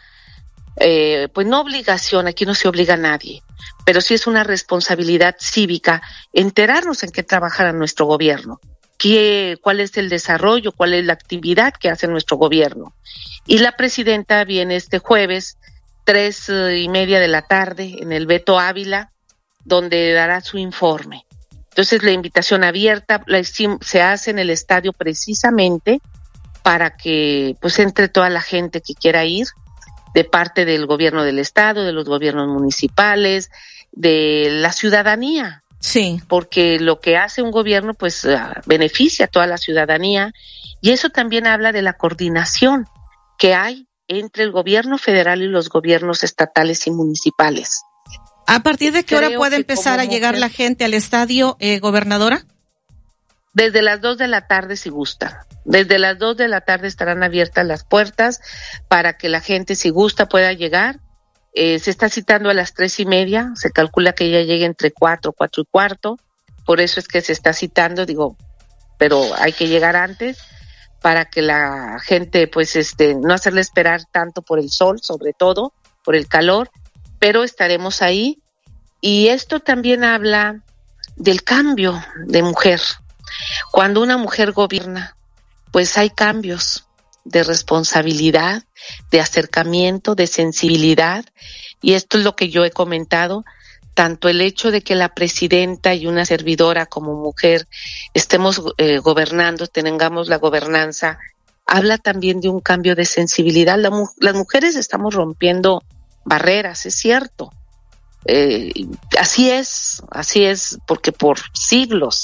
eh, pues no obligación, aquí no se obliga a nadie, pero sí es una responsabilidad cívica enterarnos en qué trabaja nuestro gobierno, qué, cuál es el desarrollo, cuál es la actividad que hace nuestro gobierno. Y la presidenta viene este jueves, tres y media de la tarde, en el Beto Ávila, donde dará su informe. Entonces la invitación abierta la, se hace en el estadio precisamente para que pues entre toda la gente que quiera ir, de parte del gobierno del estado, de los gobiernos municipales, de la ciudadanía. Sí. Porque lo que hace un gobierno pues uh, beneficia a toda la ciudadanía, y eso también habla de la coordinación que hay entre el gobierno federal y los gobiernos estatales y municipales. ¿A partir de qué hora puede empezar a llegar la gente al estadio, eh, gobernadora? Desde las dos de la tarde, si gusta. Desde las dos de la tarde estarán abiertas las puertas para que la gente, si gusta, pueda llegar. Eh, se está citando a las tres y media. Se calcula que ella llegue entre cuatro, cuatro y cuarto. Por eso es que se está citando, digo, pero hay que llegar antes para que la gente, pues, este, no hacerle esperar tanto por el sol, sobre todo, por el calor, pero estaremos ahí. Y esto también habla del cambio de mujer. Cuando una mujer gobierna, pues hay cambios de responsabilidad, de acercamiento, de sensibilidad, y esto es lo que yo he comentado, tanto el hecho de que la presidenta y una servidora como mujer estemos eh, gobernando, tengamos la gobernanza, habla también de un cambio de sensibilidad. La, las mujeres estamos rompiendo barreras, es cierto, eh, así es, así es, porque por siglos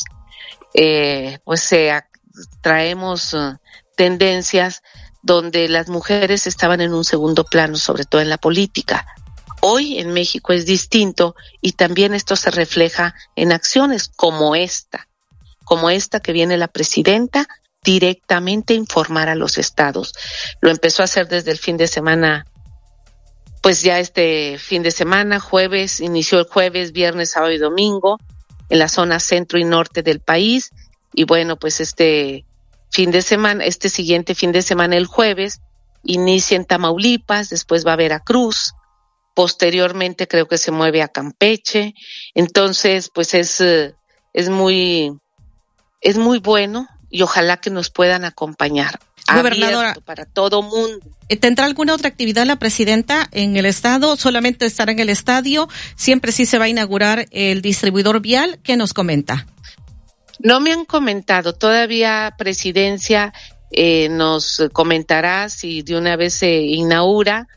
eh, pues eh, traemos uh, tendencias donde las mujeres estaban en un segundo plano, sobre todo en la política. Hoy en México es distinto y también esto se refleja en acciones como esta, como esta que viene la presidenta directamente a informar a los estados. Lo empezó a hacer desde el fin de semana, pues ya este fin de semana, jueves, inició el jueves, viernes, sábado y domingo en la zona centro y norte del país. Y bueno, pues este fin de semana, este siguiente fin de semana, el jueves, inicia en Tamaulipas, después va a Veracruz, posteriormente creo que se mueve a Campeche. Entonces, pues es, es muy, es muy bueno y ojalá que nos puedan acompañar. Gobernadora, para todo mundo. ¿Tendrá alguna otra actividad la presidenta en el estado? ¿Solamente estará en el estadio? ¿Siempre sí se va a inaugurar el distribuidor vial? ¿Qué nos comenta? No me han comentado, todavía Presidencia eh, nos comentará si de una vez se inaugura,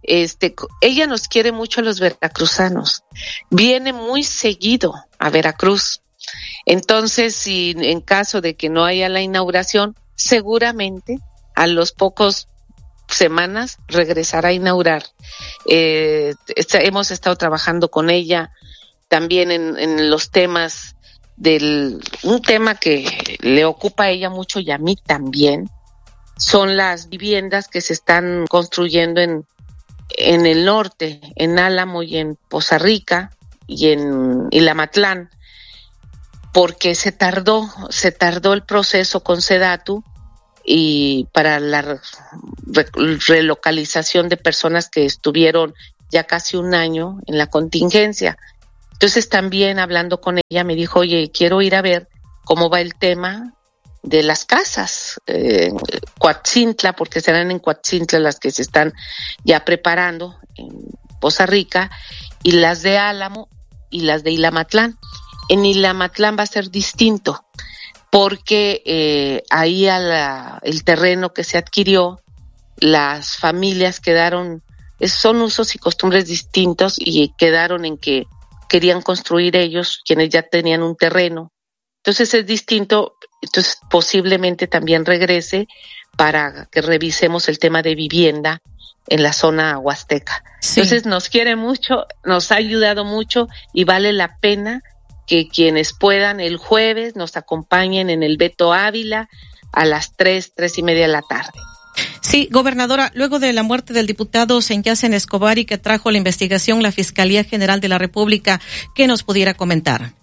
Este, ella nos quiere mucho a los veracruzanos. Viene muy seguido a Veracruz. Entonces, si en caso de que no haya la inauguración, seguramente a los pocos semanas regresará a inaugurar. Eh, está, hemos estado trabajando con ella también en, en los temas del, un tema que le ocupa a ella mucho y a mí también, son las viviendas que se están construyendo en, en el norte, en Álamo y en Poza Rica y en Ilamatlán, porque se tardó, se tardó el proceso con Sedatu y para la re- relocalización de personas que estuvieron ya casi un año en la contingencia. Entonces también hablando con ella me dijo, oye, quiero ir a ver cómo va el tema de las casas, eh, Coatzintla, porque serán en Coatzintla las que se están ya preparando en Poza Rica, y las de Álamo y las de Ilamatlán. En Ilamatlán va a ser distinto, porque eh, ahí a la, el terreno que se adquirió, las familias quedaron, son usos y costumbres distintos y quedaron en que querían construir ellos, quienes ya tenían un terreno. Entonces es distinto, entonces posiblemente también regrese para que revisemos el tema de vivienda en la zona huasteca. Sí. Entonces nos quiere mucho, nos ha ayudado mucho y vale la pena que quienes puedan el jueves nos acompañen en el Beto Ávila a las tres, tres y media de la tarde. Sí, gobernadora, luego de la muerte del diputado Senyacen Escobar y que trajo la investigación la Fiscalía General de la República, ¿qué nos pudiera comentar?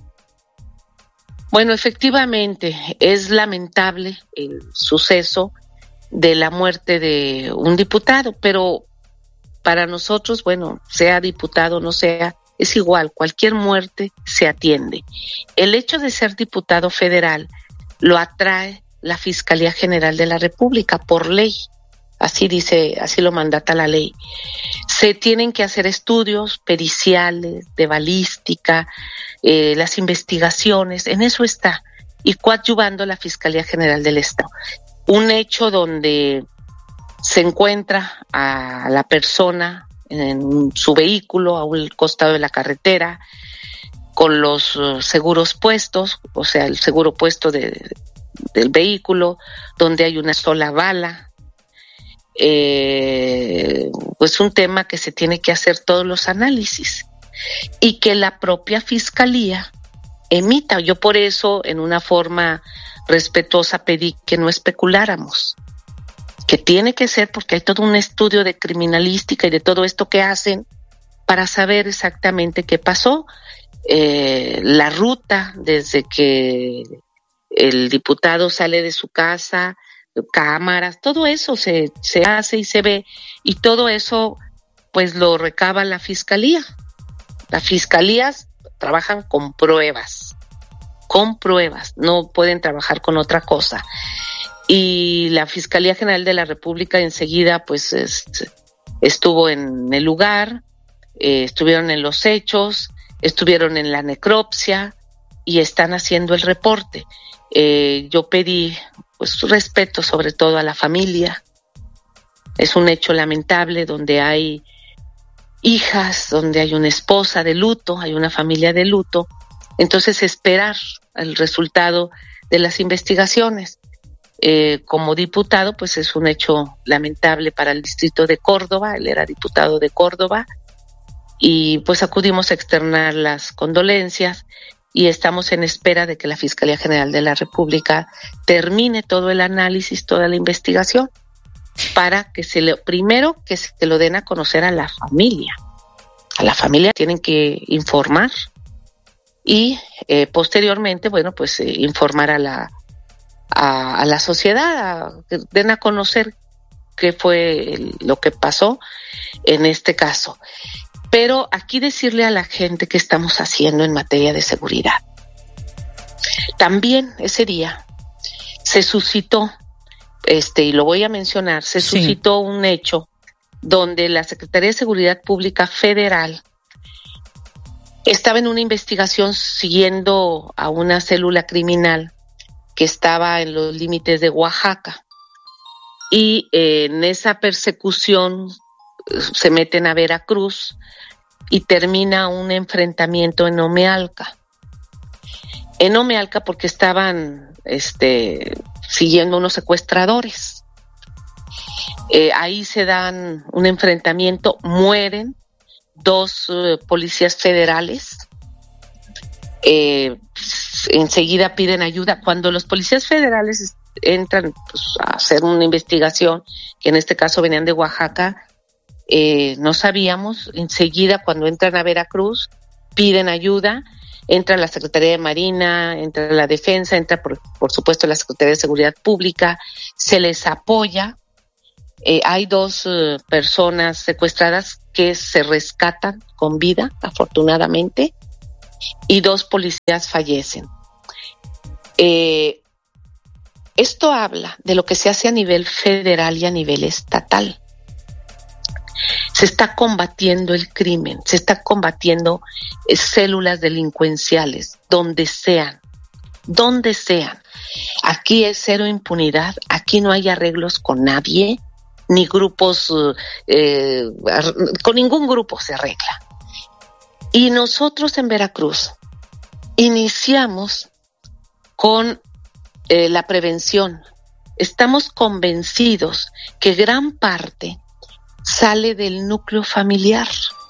Bueno, efectivamente, es lamentable el suceso de la muerte de un diputado, pero para nosotros, bueno, sea diputado o no sea, es igual, cualquier muerte se atiende. El hecho de ser diputado federal lo atrae la Fiscalía General de la República por ley. Así dice, así lo mandata la ley. Se tienen que hacer estudios periciales, de balística, eh, las investigaciones, en eso está. Y coadyuvando la Fiscalía General del Estado. Un hecho donde se encuentra a la persona en su vehículo a un costado de la carretera con los uh, seguros puestos, o sea, el seguro puesto de, del vehículo, donde hay una sola bala. Eh, pues un tema que se tiene que hacer todos los análisis y que la propia Fiscalía emita. Yo por eso, en una forma respetuosa, pedí que no especuláramos, que tiene que ser, porque hay todo un estudio de criminalística y de todo esto que hacen para saber exactamente qué pasó, eh, la ruta desde que el diputado sale de su casa, cámaras, todo eso se, se hace y se ve, y todo eso pues lo recaba la Fiscalía. Las fiscalías trabajan con pruebas, con pruebas, no pueden trabajar con otra cosa. Y la Fiscalía General de la República enseguida pues es, estuvo en el lugar, eh, estuvieron en los hechos, estuvieron en la necropsia y están haciendo el reporte. Eh, yo pedí pues respeto sobre todo a la familia. Es un hecho lamentable donde hay hijas, donde hay una esposa de luto, hay una familia de luto. Entonces esperar el resultado de las investigaciones. Eh, como diputado, pues es un hecho lamentable para el distrito de Córdoba, él era diputado de Córdoba, y pues acudimos a externar las condolencias y estamos en espera de que la Fiscalía General de la República termine todo el análisis, toda la investigación, para que se le, primero que se lo den a conocer a la familia. A la familia tienen que informar y eh, posteriormente, bueno, pues eh, informar a la A, a la sociedad, a, que den a conocer qué fue el, lo que pasó en este caso. Pero aquí decirle a la gente qué estamos haciendo en materia de seguridad. También ese día se suscitó, este, y lo voy a mencionar, se sí. suscitó un hecho donde la Secretaría de Seguridad Pública Federal estaba en una investigación siguiendo a una célula criminal que estaba en los límites de Oaxaca. Y eh, en esa persecución se meten a Veracruz y termina un enfrentamiento en Omealca. En Omealca porque estaban este, siguiendo unos secuestradores. Eh, ahí se dan un enfrentamiento, mueren dos uh, policías federales. Eh, enseguida piden ayuda. Cuando los policías federales entran pues, a hacer una investigación, que en este caso venían de Oaxaca, eh, no sabíamos, enseguida cuando entran a Veracruz, piden ayuda, entra la Secretaría de Marina, entra la Defensa, entra por, por supuesto la Secretaría de Seguridad Pública, se les apoya. Eh, hay dos uh, personas secuestradas que se rescatan con vida, afortunadamente, y dos policías fallecen. Eh, esto habla de lo que se hace a nivel federal y a nivel estatal. Se está combatiendo el crimen, se está combatiendo eh, células delincuenciales, donde sean, donde sean. Aquí es cero impunidad, aquí no hay arreglos con nadie, ni grupos, eh, con ningún grupo se arregla. Y nosotros en Veracruz iniciamos con eh, la prevención. Estamos convencidos que gran parte sale del núcleo familiar,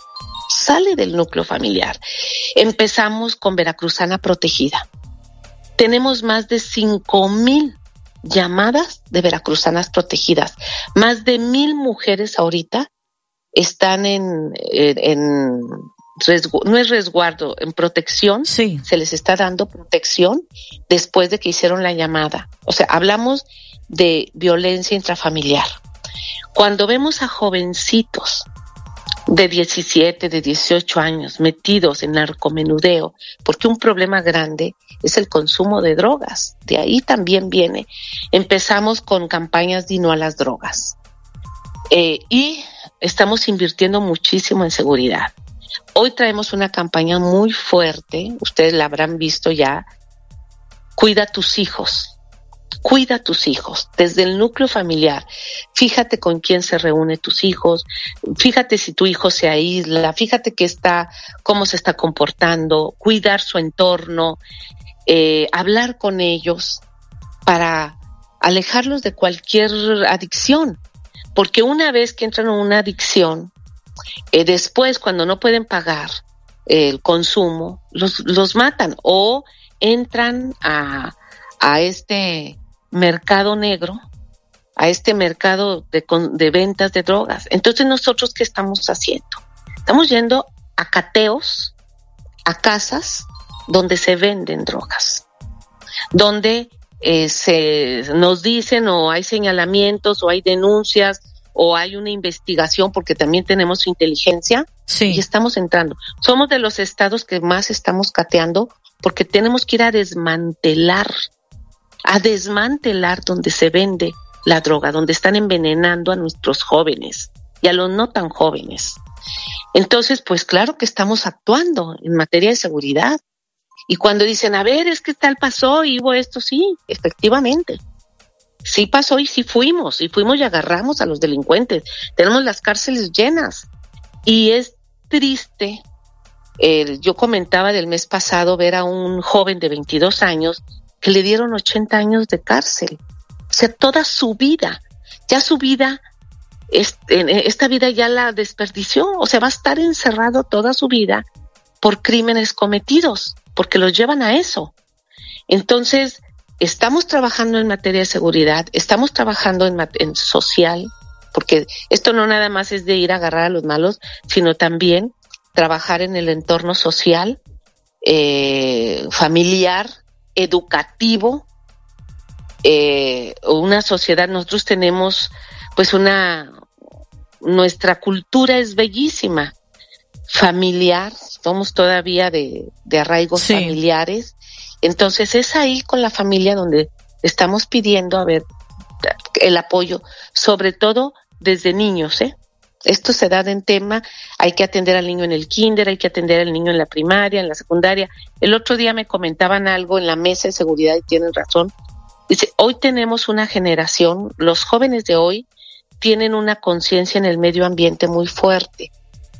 sale del núcleo familiar. Empezamos con Veracruzana Protegida. Tenemos más de cinco mil llamadas de veracruzanas protegidas. Más de mil mujeres ahorita están en, en, en resgu- no es resguardo, en protección. Sí. Se les está dando protección después de que hicieron la llamada. O sea, hablamos de violencia intrafamiliar. Cuando vemos a jovencitos de diecisiete, de dieciocho años metidos en narcomenudeo, porque un problema grande es el consumo de drogas, de ahí también viene. Empezamos con campañas de no a las drogas eh, y estamos invirtiendo muchísimo en seguridad. Hoy traemos una campaña muy fuerte, ustedes la habrán visto ya, cuida a tus hijos. Cuida a tus hijos desde el núcleo familiar. Fíjate con quién se reúne tus hijos. Fíjate si tu hijo se aísla. Fíjate qué está, cómo se está comportando. Cuidar su entorno. Eh, hablar con ellos para alejarlos de cualquier adicción. Porque una vez que entran en una adicción, eh, después cuando no pueden pagar eh, el consumo, los, los matan o entran a, a este mercado negro, a este mercado de, de ventas de drogas. Entonces, ¿nosotros qué estamos haciendo? Estamos yendo a cateos, a casas donde se venden drogas, donde eh, se nos dicen o hay señalamientos o hay denuncias o hay una investigación porque también tenemos inteligencia. Sí. Y estamos entrando. Somos de los estados que más estamos cateando porque tenemos que ir a desmantelar a desmantelar donde se vende la droga, donde están envenenando a nuestros jóvenes y a los no tan jóvenes. Entonces, pues claro que estamos actuando en materia de seguridad. Y cuando dicen, a ver, es que tal pasó y hubo esto, sí, efectivamente. Sí pasó y sí fuimos, y fuimos y agarramos a los delincuentes. Tenemos las cárceles llenas. Y es triste, eh, yo comentaba del mes pasado ver a un joven de veintidós años que le dieron ochenta años de cárcel. O sea, toda su vida, ya su vida, esta vida ya la desperdició. O sea, va a estar encerrado toda su vida por crímenes cometidos, porque los llevan a eso. Entonces, estamos trabajando en materia de seguridad, estamos trabajando en, en social, porque esto no nada más es de ir a agarrar a los malos, sino también trabajar en el entorno social, eh, familiar, educativo, eh, una sociedad. Nosotros tenemos pues una, nuestra cultura es bellísima, familiar, somos todavía de, de arraigos sí. familiares, entonces es ahí con la familia donde estamos pidiendo a ver el apoyo, sobre todo desde niños, ¿eh? Esto se da en tema, hay que atender al niño en el kinder, hay que atender al niño en la primaria, en la secundaria. El otro día me comentaban algo en la mesa de seguridad y tienen razón. Dice, hoy tenemos una generación, los jóvenes de hoy, tienen una conciencia en el medio ambiente muy fuerte.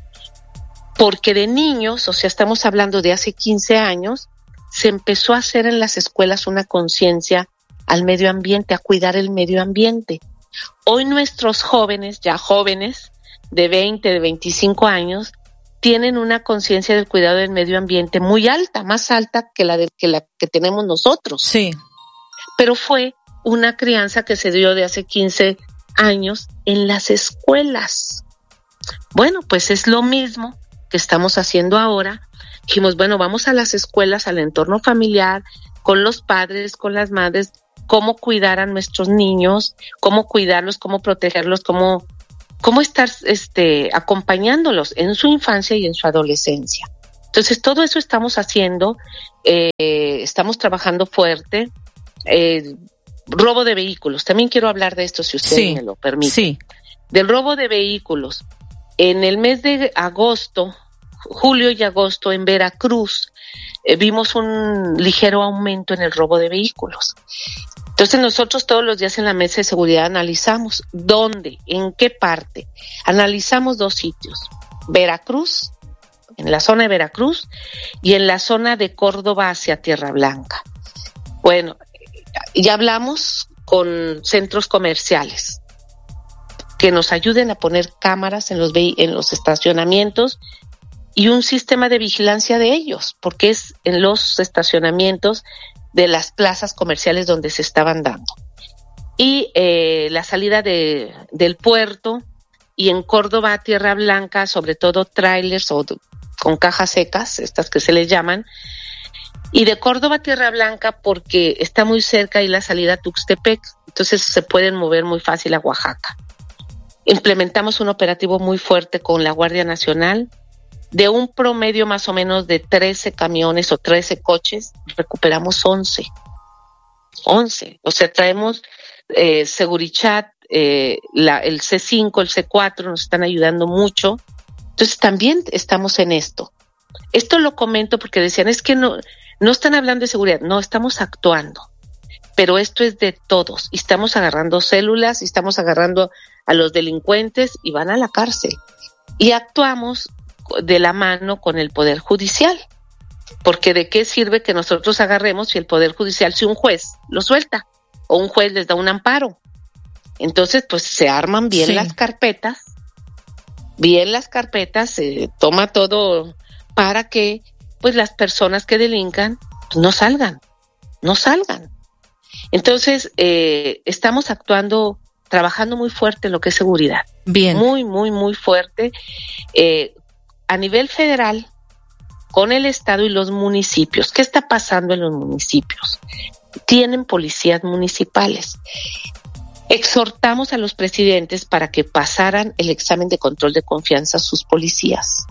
Porque de niños, o sea, estamos hablando de hace quince años, se empezó a hacer en las escuelas una conciencia al medio ambiente, a cuidar el medio ambiente. Hoy nuestros jóvenes, ya jóvenes, de veinte, de veinticinco años, tienen una conciencia del cuidado del medio ambiente muy alta, más alta que la de, que la que tenemos nosotros. Sí. Pero fue una crianza que se dio de hace quince años en las escuelas. Bueno, pues es lo mismo que estamos haciendo ahora. Dijimos, bueno, vamos a las escuelas, al entorno familiar, con los padres, con las madres, cómo cuidar a nuestros niños, cómo cuidarlos, cómo protegerlos, cómo, cómo estar este, acompañándolos en su infancia y en su adolescencia. Entonces, todo eso estamos haciendo, eh, estamos trabajando fuerte. Eh, robo de vehículos, también quiero hablar de esto si usted sí, me lo permite. Sí. Del robo de vehículos. En el mes de agosto, julio y agosto, en Veracruz, eh, vimos un ligero aumento en el robo de vehículos. Entonces nosotros todos los días en la mesa de seguridad analizamos dónde, en qué parte. Analizamos dos sitios, Veracruz, en la zona de Veracruz, y en la zona de Córdoba hacia Tierra Blanca. Bueno, ya hablamos con centros comerciales que nos ayuden a poner cámaras en los ve- en los estacionamientos y un sistema de vigilancia de ellos, porque es en los estacionamientos de las plazas comerciales donde se estaban dando. Y eh, la salida de, del puerto, y en Córdoba a Tierra Blanca, sobre todo trailers o de, con cajas secas, estas que se les llaman, y de Córdoba a Tierra Blanca porque está muy cerca y la salida a Tuxtepec, entonces se pueden mover muy fácil a Oaxaca. Implementamos un operativo muy fuerte con la Guardia Nacional. De un promedio más o menos de trece camiones o trece coches, recuperamos once. once. O sea, traemos eh, Segurichat, eh, la, el C cinco, el C cuatro, nos están ayudando mucho. Entonces también estamos en esto. Esto lo comento porque decían, es que no, no están hablando de seguridad. No, estamos actuando. Pero esto es de todos. Y estamos agarrando células, y estamos agarrando a los delincuentes y van a la cárcel. Y actuamos de la mano con el Poder Judicial. Porque ¿de qué sirve que nosotros agarremos si el Poder Judicial, si un juez lo suelta o un juez les da un amparo? Entonces, pues se arman bien sí. las carpetas, bien las carpetas, se toma todo para que pues las personas que delincan pues, no salgan, no salgan. Entonces, eh, estamos actuando, trabajando muy fuerte en lo que es seguridad. Bien. Muy, muy, muy fuerte. Eh, a nivel federal, con el Estado y los municipios. ¿Qué está pasando en los municipios? Tienen policías municipales. Exhortamos a los presidentes para que pasaran el examen de control de confianza a sus policías.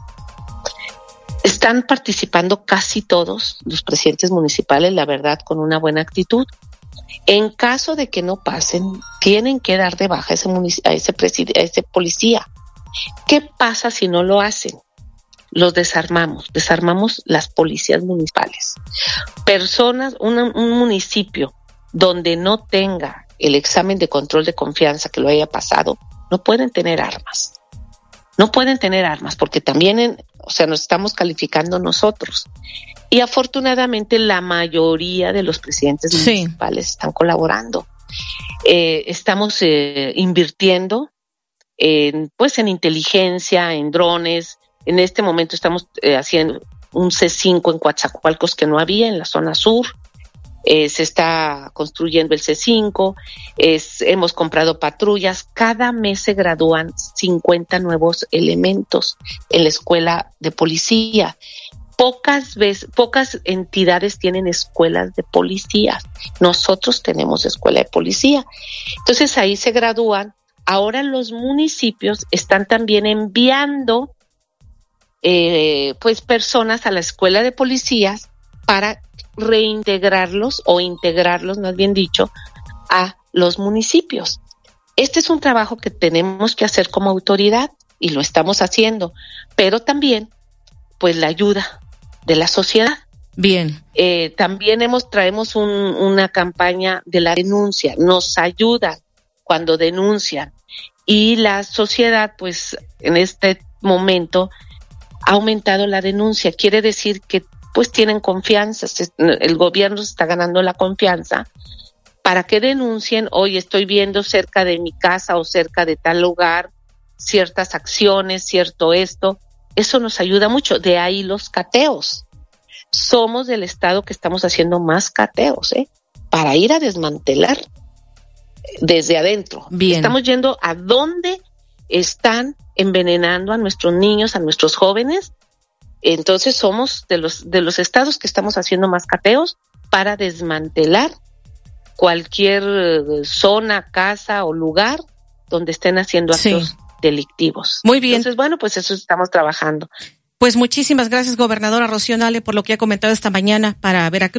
Están participando casi todos los presidentes municipales, la verdad, con una buena actitud. En caso de que no pasen, tienen que dar de baja a ese, munic- a ese, preside- a ese policía. ¿Qué pasa si no lo hacen? Los desarmamos, desarmamos las policías municipales. Personas, un, un municipio donde no tenga el examen de control de confianza que lo haya pasado, no pueden tener armas. No pueden tener armas porque también, en, o sea, nos estamos calificando nosotros. Y afortunadamente la mayoría de los presidentes sí. municipales están colaborando. Eh, estamos eh, invirtiendo en, pues, en inteligencia, en drones. En este momento estamos eh, haciendo un C cinco en Coatzacoalcos que no había en la zona sur. Eh, se está construyendo el C cinco. Es, hemos comprado patrullas. Cada mes se gradúan cincuenta nuevos elementos en la escuela de policía. Pocas veces, pocas entidades tienen escuelas de policía. Nosotros tenemos escuela de policía. Entonces ahí se gradúan. Ahora los municipios están también enviando Eh, pues personas a la escuela de policías para reintegrarlos o integrarlos, más bien dicho, a los municipios. Este es un trabajo que tenemos que hacer como autoridad y lo estamos haciendo, pero también pues la ayuda de la sociedad. Bien. Eh, también hemos traemos un, una campaña de la denuncia, nos ayudan cuando denuncian. y la sociedad, pues, en este momento ha aumentado la denuncia. Quiere decir que, pues, tienen confianza, el gobierno se está ganando la confianza para que denuncien, hoy estoy viendo cerca de mi casa o cerca de tal lugar ciertas acciones, cierto esto. Eso nos ayuda mucho. De ahí los cateos. Somos del estado que estamos haciendo más cateos, ¿eh? Para ir a desmantelar desde adentro. Bien. Estamos yendo a dónde están envenenando a nuestros niños, a nuestros jóvenes. Entonces somos de los de los estados que estamos haciendo más cateos para desmantelar cualquier zona, casa o lugar donde estén haciendo actos sí. delictivos. Muy bien. Entonces, bueno, pues eso estamos trabajando. Pues muchísimas gracias, gobernadora Rocío Nale, por lo que ha comentado esta mañana para Veracruz.